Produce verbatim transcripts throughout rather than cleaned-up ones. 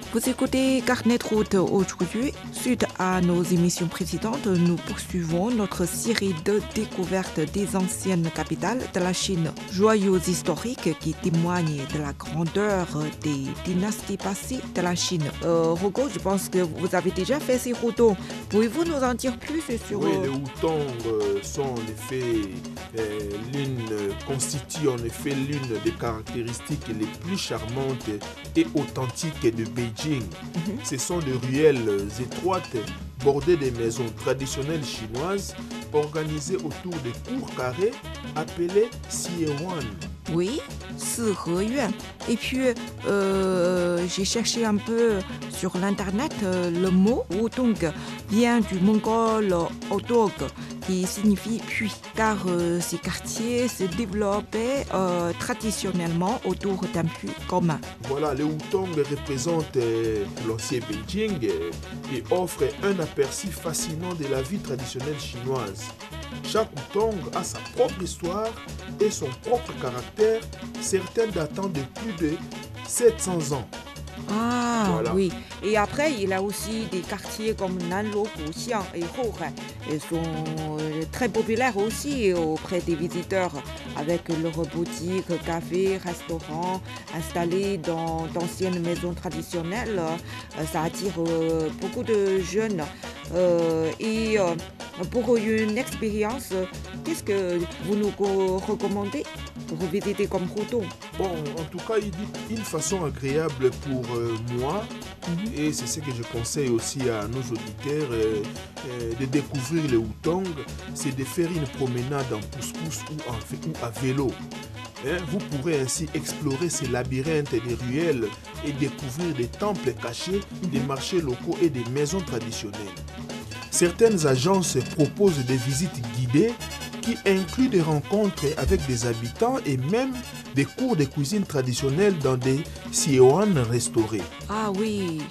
Vous écoutez Carnet de route aujourd'hui. Suite à nos émissions précédentes, nous poursuivons notre série de découvertes des anciennes capitales de la Chine. Joyaux historiques qui témoignent de la grandeur des dynasties passées de la Chine. Euh, Rocco, je pense que vous avez déjà fait ces routons. Pouvez-vous nous en dire plus sur... Oui, les Wutong euh, sont en effet euh, l'une, euh, constituent en effet l'une des caractéristiques les plus charmantes et authentiques de Beijing. Mm-hmm. Ce sont des ruelles étroites bordées des maisons traditionnelles chinoises organisées autour de cours carrés appelées Xiewan. Oui, Siheyuan. Et puis, euh, j'ai cherché un peu sur l'internet, euh, le mot Wutong vient du mongol Odog, qui signifie puits, car euh, ces quartiers se développaient euh, traditionnellement autour d'un puits commun. Voilà, les Wutong représentent euh, l'ancien Beijing euh, et offrent un aperçu fascinant de la vie traditionnelle chinoise. Chaque Wutong a sa propre histoire et son propre caractère, certaines datant de plus de sept cents ans. Ah voilà. Oui, et après il y a aussi des quartiers comme Nanluo, Guxiang et Houhai. Ils sont très populaires aussi auprès des visiteurs avec leurs boutiques, cafés, restaurants installés dans d'anciennes maisons traditionnelles. Ça attire beaucoup de jeunes. Euh, et euh, pour une expérience, qu'est-ce que vous nous recommandez pour visiter comme Wutong? Bon, en tout cas, il dit une façon agréable pour euh, moi, mm-hmm. et c'est ce que je conseille aussi à nos auditeurs euh, euh, de découvrir les Wutong, c'est de faire une promenade en pousse-pousse ou, en, ou à vélo. Hein, vous pourrez ainsi explorer ces labyrinthes des ruelles et découvrir des temples cachés, mm-hmm. des marchés locaux et des maisons traditionnelles. Certaines agences proposent des visites guidées qui incluent des rencontres avec des habitants et même des cours de cuisine traditionnelle dans des Xiewan restaurés. Ah oui,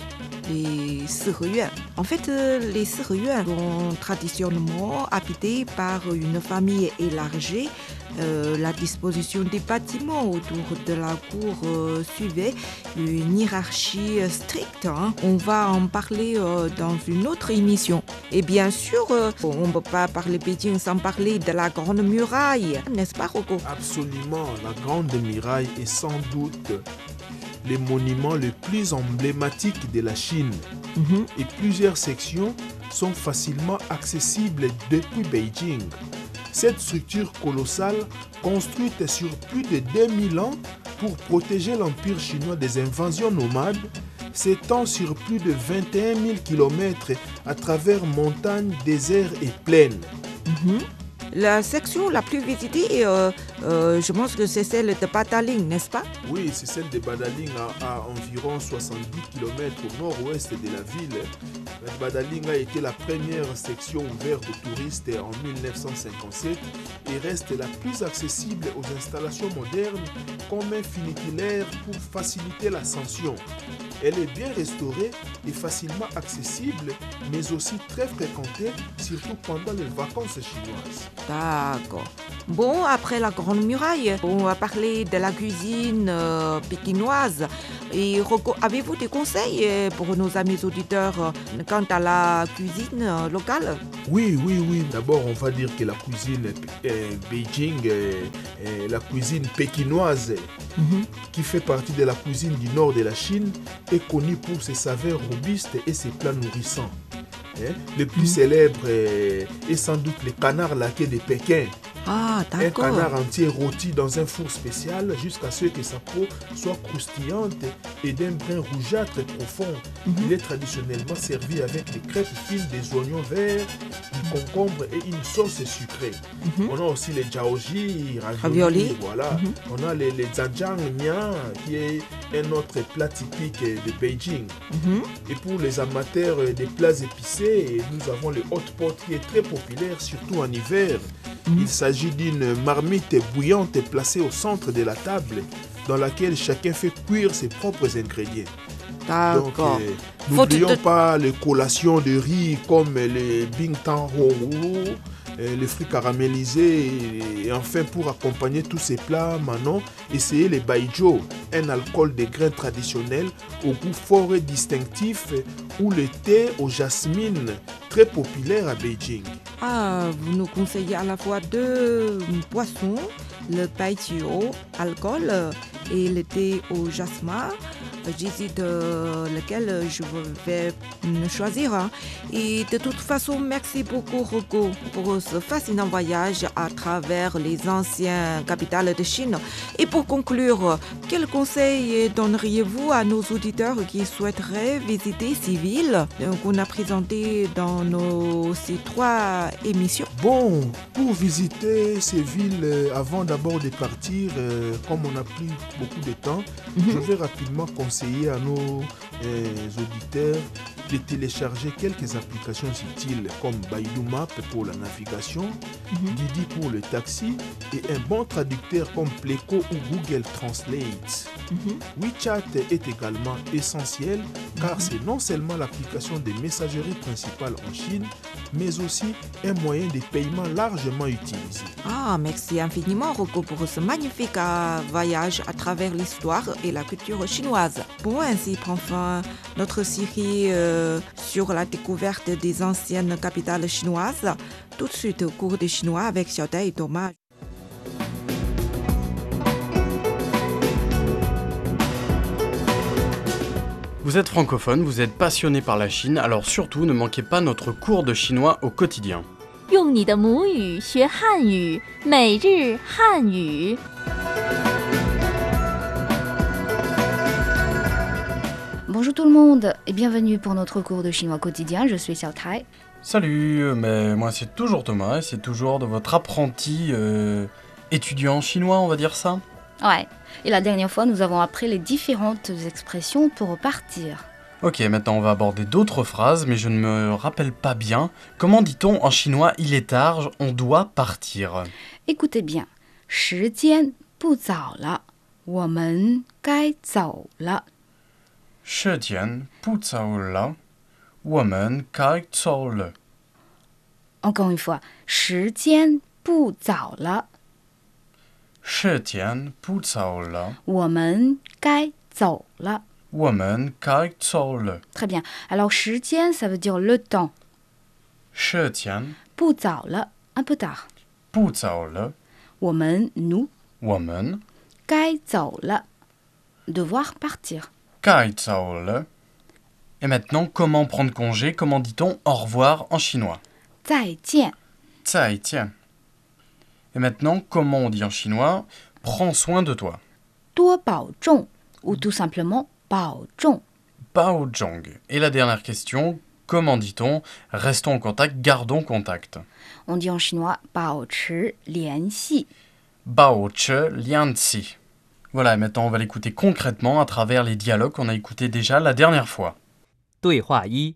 les Siheyuan. En fait, les Siheyuan sont traditionnellement habités par une famille élargie. Euh, la disposition des bâtiments autour de la cour euh, suivait une hiérarchie stricte. Hein. On va en parler euh, dans une autre émission. Et bien sûr, euh, on ne peut pas parler Beijing sans parler de la Grande Muraille, n'est-ce pas, Rocco? Absolument, la Grande Muraille est sans doute le monument le plus emblématique de la Chine. Mm-hmm. Et plusieurs sections sont facilement accessibles depuis Beijing. Cette structure colossale, construite sur plus de deux mille ans pour protéger l'Empire chinois des invasions nomades, s'étend sur plus de vingt et un mille kilomètres à travers montagnes, déserts et plaines. Mm-hmm. La section la plus visitée, euh, euh, je pense que c'est celle de Badaling, n'est-ce pas? Oui, c'est celle de Badaling à, à environ soixante-dix kilomètres au nord-ouest de la ville. Badaling a été la première section ouverte aux touristes en dix-neuf cent cinquante-sept et reste la plus accessible aux installations modernes comme un funiculaire pour faciliter l'ascension. Elle est bien restaurée et facilement accessible, mais aussi très fréquentée, surtout pendant les vacances chinoises. D'accord. Bon, après la Grande Muraille, on va parler de la cuisine euh, pékinoise. Et Rocco, avez-vous des conseils pour nos amis auditeurs euh, quant à la cuisine euh, locale? Oui, oui, oui. D'abord, on va dire que la cuisine euh, Beijing, euh, euh, la cuisine pékinoise, mm-hmm. qui fait partie de la cuisine du nord de la Chine, est connue pour ses saveurs robustes et ses plats nourrissants. Hein? Le plus mmh. célèbre est, est sans doute le canard laqué de Pékin. Ah, d'accord. Un canard entier rôti dans un four spécial jusqu'à ce que sa peau soit croustillante et d'un brun rougeâtre profond. Mmh. Il est traditionnellement servi avec des crêpes fines, des oignons verts, du concombre et une sauce sucrée. Mmh. On a aussi les jiaoji, ravioli. Voilà. Mmh. On a les, les zhanjiang mian, qui est un autre plat typique de Beijing. Mmh. Et pour les amateurs des plats épicés, nous avons le hot pot qui est très populaire, surtout en hiver. Mmh. Il s'agit d'une marmite bouillante placée au centre de la table dans laquelle chacun fait cuire ses propres ingrédients. D'accord. Donc, euh, n'oublions te... pas les collations de riz comme les bingtang hongwu, euh, les fruits caramélisés et, et enfin pour accompagner tous ces plats, Manon, essayez les baijiu, un alcool de grains traditionnel au goût fort et distinctif, ou le thé au jasmine, très populaire à Beijing. Ah, vous nous conseillez à la fois deux boissons, le baijiu, alcool, et le thé au jasmin. J'hésite euh, lequel je vais choisir. Hein. Et de toute façon, merci beaucoup Rocco pour ce fascinant voyage à travers les anciennes capitales de Chine. Et pour conclure, quels conseils donneriez-vous à nos auditeurs qui souhaiteraient visiter ces villes qu'on a présentées dans nos ces trois émissions? Bon, pour visiter ces villes, euh, avant d'abord de partir, euh, comme on a pris beaucoup de temps, mm-hmm. je vais rapidement conseiller à nos euh, auditeurs de télécharger quelques applications utiles comme Baidu Maps pour la navigation, mm-hmm. Didi pour le taxi et un bon traducteur comme Pleco ou Google Translate. Mm-hmm. WeChat est également essentiel car mm-hmm. c'est non seulement l'application de messagerie principale en Chine, mais aussi un moyen de paiement largement utilisé. Ah, merci infiniment Rocco pour ce magnifique euh, voyage à travers l'histoire et la culture chinoise. Bon, ainsi prend fin notre série euh, sur la découverte des anciennes capitales chinoises. Tout de suite au cours de chinois avec Xiaotai et Thomas. Vous êtes francophone, vous êtes passionné par la Chine, alors surtout ne manquez pas notre cours de chinois au quotidien. 用你的母语学汉语，每日汉语。 Bonjour tout le monde et bienvenue pour notre cours de chinois quotidien, je suis Xiao Tai. Salut, mais moi c'est toujours Thomas et c'est toujours de votre apprenti euh, étudiant chinois, on va dire ça. Ouais, et la dernière fois nous avons appris les différentes expressions pour partir. Ok, maintenant on va aborder d'autres phrases, mais je ne me rappelle pas bien. Comment dit-on en chinois il est tard, on doit partir? Écoutez bien, 时间不早了，我们该走了。 时间不早了，我们该走了。 Encore une fois, 时间不早了， 时间不早了， 我们该走了。 我们该走了。 Très bien. Alors, 时间, ça veut dire le temps. 时间不早了, un peu tard. 不早了， 我们, nous. 我们该走了, devoir partir. 该走了。Et maintenant, comment prendre congé? Comment dit-on au revoir en chinois? 再见. 再见. Et maintenant, comment on dit en chinois prends soin de toi? 多保重, ou tout simplement 保重. 保重. Et la dernière question, comment dit-on restons en contact, gardons contact? On dit en chinois 保持联系. 保持联系. Voilà, et maintenant on va l'écouter concrètement à travers les dialogues qu'on a écoutés déjà la dernière fois. 对话一。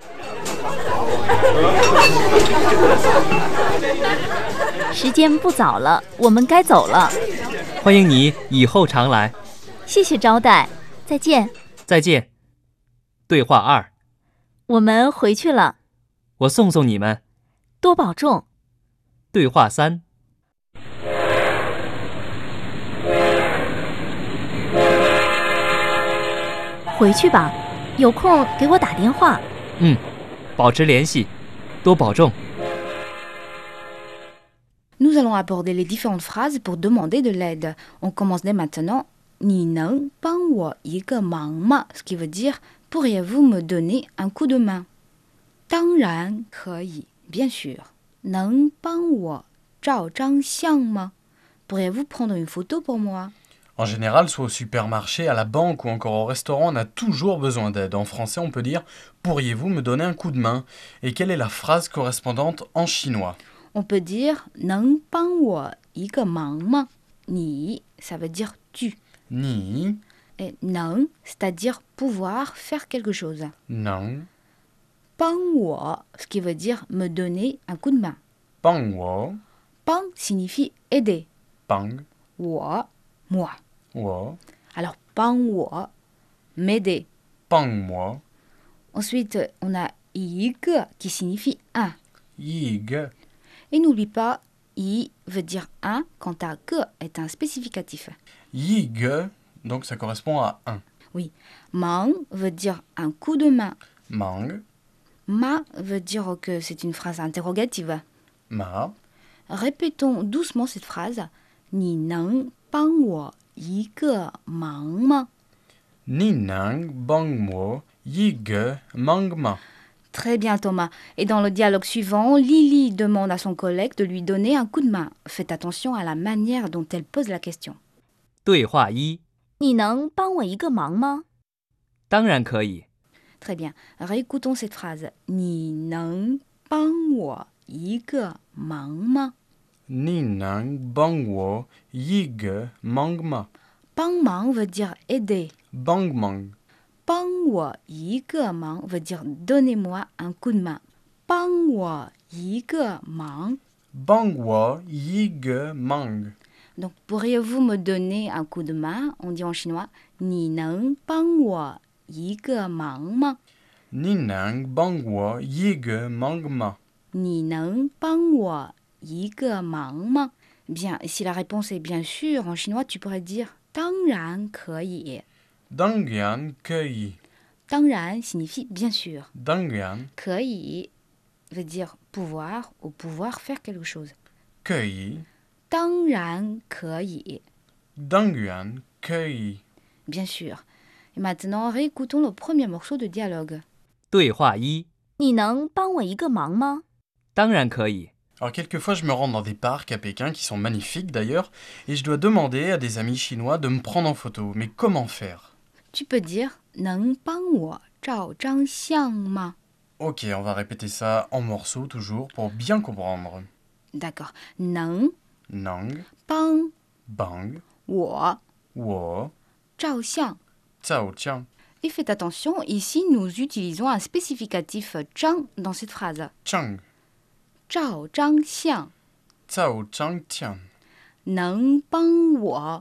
时间不早了，我们该走了。 欢迎你以后常来。 谢谢招待，再见。 再见。对话二。 我们回去了。 我送送你们。 多保重。 对话三。 回去吧，有空给我打电话。 嗯，保持联系，多保重。 Nous allons aborder les différentes phrases pour demander de l'aide. On commence dès maintenant. 你能帮我一个忙吗? Ce qui veut dire pourriez-vous me donner un coup de main? 当然可以, bien sûr. 能帮我照张相吗? Pourriez-vous prendre une photo pour moi? En général, soit au supermarché, à la banque ou encore au restaurant, on a toujours besoin d'aide. En français, on peut dire « Pourriez-vous me donner un coup de main ?» Et quelle est la phrase correspondante en chinois? On peut dire « 能帮我一个忙吗? » Ni, ça veut dire « tu ». Ni. Et «能 », c'est-à-dire pouvoir faire quelque chose. Non. « 帮我 », ce qui veut dire me donner un coup de main. « 帮我 » « 帮 » signifie aider. « 帮 » « 我 » moi. « 我 » Alors, 帮我 m'aider. « 帮我 » Ensuite, on a 一个 qui signifie un. « 一个 » Et n'oublie pas, yi veut dire un, quant à que est un spécificatif. Yi ge, donc ça correspond à un. Oui. Mang veut dire un coup de main. Mang, Ma veut dire que c'est une phrase interrogative. ma, Répétons doucement cette phrase. Ni neng bang wo yi ge mang ma? ni nang bang mo yi ge mang ma. Très bien Thomas. Et dans le dialogue suivant, Lily demande à son collègue de lui donner un coup de main. Faites attention à la manière dont elle pose la question. 对话一， 你能帮我一个忙吗？ 当然可以。 Très bien. Réécoutons cette phrase. Ni neng bang wo yi ge mang ma? Ni nang bang wo yi ge mang ma. Bang mang veut dire aider. Bang mang. Bang wo yi ge mang veut dire donnez-moi un coup de main. Bang wo yi ge mang. Bang wo yi ge mang. Donc pourriez-vous me donner un coup de main? On dit en chinois Ni neng bang wo yi ge mang ma? Ni nang bang wo yi ge mang ma. Ni neng bang wo yi ge mang ma? Bien, et si la réponse est bien sûr, en chinois, tu pourrais dire Tang ran ke yi. Dang yan ke yi. Tang ran signifie bien sûr. Dang yan Ke yi veut dire pouvoir ou pouvoir faire quelque chose. ke yi. Tang ran ke yi. Dang yan ke yi. Bien sûr. Et maintenant, réécoutons le premier morceau de dialogue. 对话一， 你能帮我一个忙吗？ 当然可以。 Alors quelquefois je me rends dans des parcs à Pékin qui sont magnifiques d'ailleurs et je dois demander à des amis chinois de me prendre en photo. Mais comment faire? Tu peux dire Neng bang wo zhao zhang xiang ma? Ok, on va répéter ça en morceaux toujours pour bien comprendre. D'accord. Neng Nang, bang bang, wo wo, zhao xiang. cao tiang, Et faites attention, ici nous utilisons un spécificatif zhang dans cette phrase. chang, Zhao zhang xiang. cao chang tian, Neng bang wo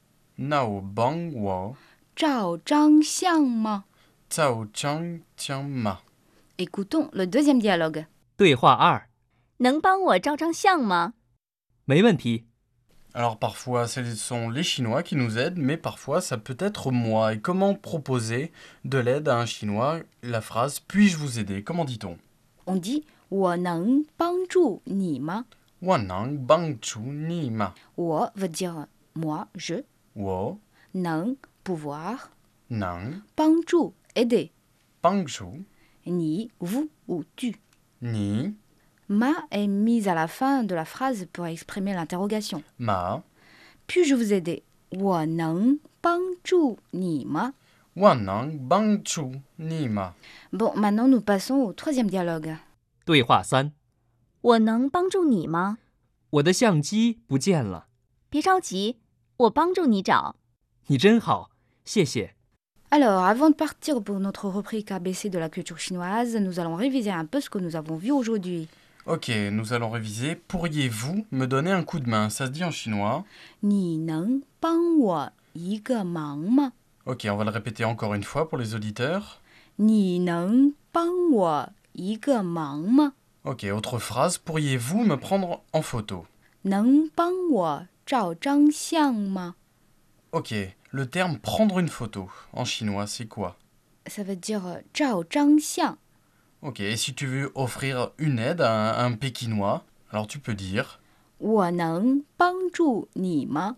nao bang wo, zhao zhang xiang ma? cao chang tiang ma. Écoutons le deuxième dialogue. 对话二， 能帮我照张相吗？ 没问题。 Alors parfois ce sont les Chinois qui nous aident, mais parfois ça peut être moi. Et comment proposer de l'aide à un Chinois? La phrase « puis-je vous aider ?» Comment dit-on? On dit 我能帮助你吗? Wanang bang chu ni ma. 我 veut dire moi, je. Wo, 能 pouvoir. nang, 帮助 aider. bang chu, Ni, vous ou tu. ni, Ma est mise à la fin de la phrase pour exprimer l'interrogation. ma, Puis-je vous aider? 我能帮助你吗? wanang bang chu ni ma. Bon, maintenant nous passons au troisième dialogue. 对话三， 我能帮助你吗？ 我的相机不见了。 别着急，我帮助你找。 你真好，谢谢。 Alors, avant de partir pour notre rubrique A B C de la culture chinoise, nous allons réviser un peu ce que nous avons vu aujourd'hui. Ok, nous allons réviser. Pourriez-vous me donner un coup de main? Ça se dit en chinois. 你能帮我一个忙吗? Ok, on va le répéter encore une fois pour les auditeurs. 你能帮我一个忙吗? Ok, autre phrase. Pourriez-vous me prendre en photo? 能帮我照张相吗? Ok, le terme prendre une photo en chinois, c'est quoi? Ça veut dire 照张相. Ok, et si tu veux offrir une aide à un, à un Pékinois, alors tu peux dire 我能帮助你吗?